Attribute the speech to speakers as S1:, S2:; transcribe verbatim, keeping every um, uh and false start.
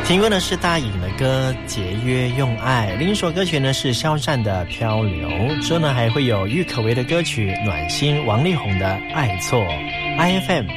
S1: 听过的是大颖的歌《节约用爱》，另一首歌曲呢是肖战的《漂流》，之后呢还会有郁可唯的歌曲《暖心》，王力宏的《爱错》。I F M